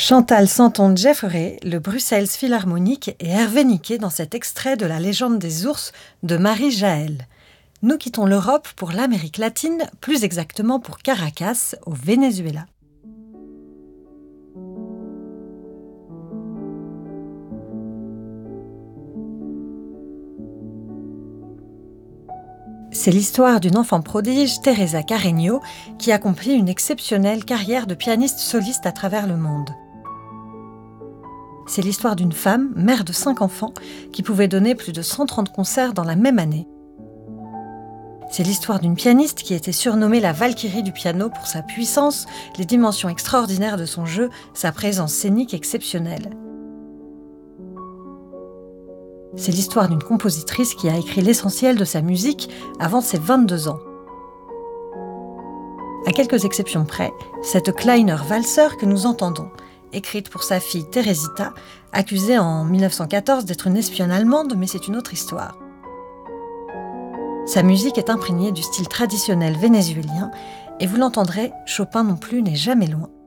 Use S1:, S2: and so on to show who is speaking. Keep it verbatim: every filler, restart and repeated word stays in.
S1: Chantal Santon-Jeffrey, le Bruxelles Philharmonique et Hervé Niquet dans cet extrait de La légende des ours de Marie Jaël. Nous quittons l'Europe pour l'Amérique latine, plus exactement pour Caracas, au Venezuela. C'est l'histoire d'une enfant prodige, Teresa Carreño, qui accomplit une exceptionnelle carrière de pianiste soliste à travers le monde. C'est l'histoire d'une femme, mère de cinq enfants, qui pouvait donner plus de cent trente concerts dans la même année. C'est l'histoire d'une pianiste qui était surnommée la Valkyrie du piano pour sa puissance, les dimensions extraordinaires de son jeu, sa présence scénique exceptionnelle. C'est l'histoire d'une compositrice qui a écrit l'essentiel de sa musique avant ses vingt-deux ans. À quelques exceptions près, cette Kleiner valseur que nous entendons, écrite pour sa fille Teresita, accusée en mille neuf cent quatorze d'être une espionne allemande, mais c'est une autre histoire. Sa musique est imprégnée du style traditionnel vénézuélien, et vous l'entendrez, Chopin non plus n'est jamais loin.